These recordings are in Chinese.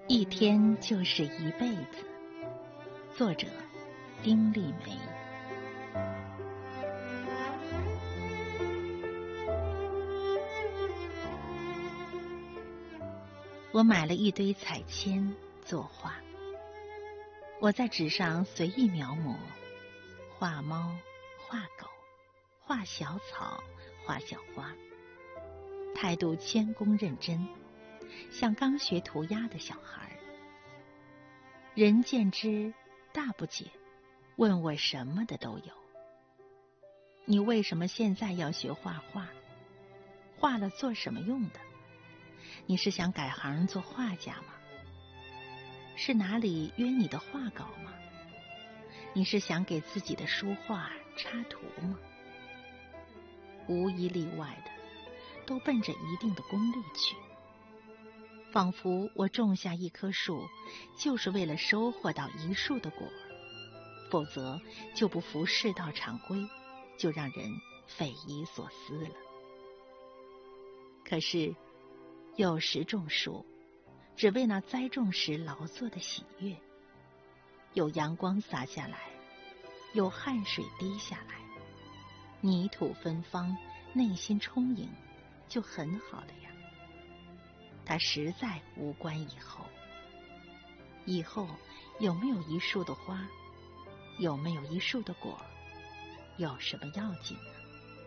一天就是一辈子。作者：丁立梅。我买了一堆彩铅作画，我在纸上随意描摹，画猫，画狗，画小草，画小花，态度谦恭认真，像刚学涂鸦的小孩。人见之大不解，问我什么的都有。你为什么现在要学画画？画了做什么用的？你是想改行做画家吗？是哪里约你的画稿吗？你是想给自己的书画插图吗？无一例外的，都奔着一定的功利去。仿佛我种下一棵树，就是为了收获到一树的果，否则就不符世道常规，就让人匪夷所思了。可是有时种树，只为那栽种时劳作的喜悦，有阳光洒下来，有汗水滴下来，泥土芬芳，内心充盈，就很好了呀。它实在无关以后，以后有没有一树的花，有没有一树的果，有什么要紧呢？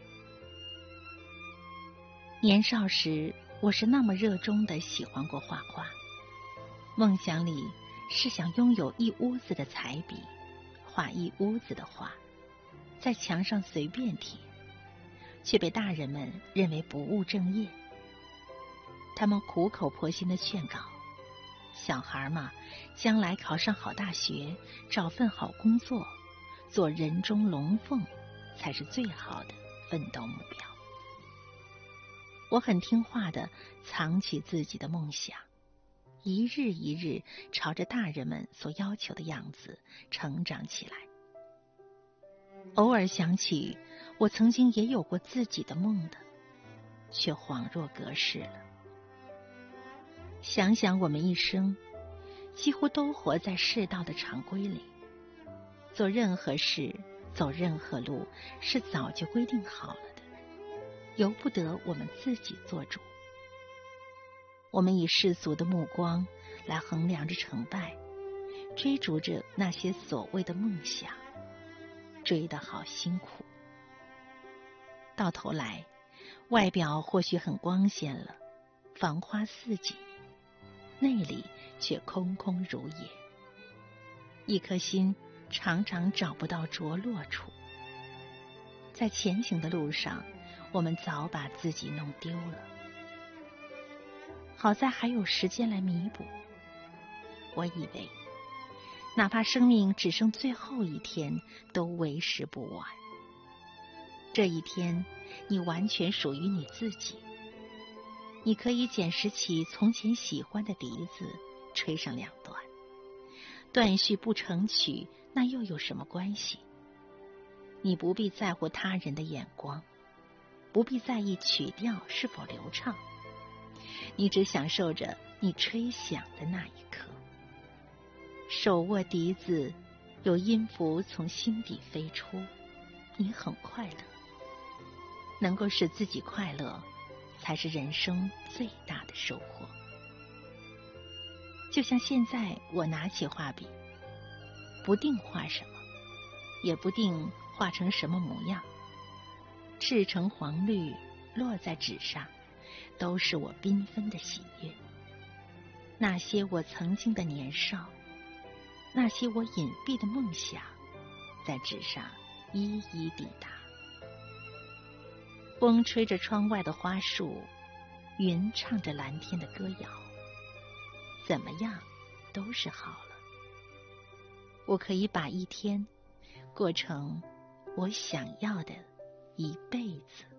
年少时，我是那么热衷地喜欢过画画，梦想里是想拥有一屋子的彩笔，画一屋子的画，在墙上随便贴，却被大人们认为不务正业。他们苦口婆心地劝告，小孩嘛，将来考上好大学，找份好工作，做人中龙凤，才是最好的奋斗目标。我很听话地藏起自己的梦想，一日一日朝着大人们所要求的样子成长起来。偶尔想起我曾经也有过自己的梦的，却恍若隔世了。想想我们一生几乎都活在世道的常规里，做任何事，走任何路，是早就规定好了的，由不得我们自己做主。我们以世俗的目光来衡量着成败，追逐着那些所谓的梦想，追得好辛苦。到头来，外表或许很光鲜了，繁花似锦，内里却空空如也。一颗心常常找不到着落处。在前行的路上，我们早把自己弄丢了。好在还有时间来弥补。我以为，哪怕生命只剩最后一天，都为时不晚。这一天，你完全属于你自己。你可以捡拾起从前喜欢的笛子，吹上两段。断续不成曲，那又有什么关系？你不必在乎他人的眼光，不必在意曲调是否流畅，你只享受着你吹响的那一刻。手握笛子，有音符从心底飞出，你很快乐。能够使自己快乐，才是人生最大的收获。就像现在我拿起画笔，不定画什么，也不定画成什么模样，赤橙黄绿落在纸上，都是我缤纷的喜悦。那些我曾经的年少，那些我隐蔽的梦想，在纸上一一抵达。风吹着窗外的花树，云唱着蓝天的歌谣，怎么样都是好了。我可以把一天过成我想要的一辈子。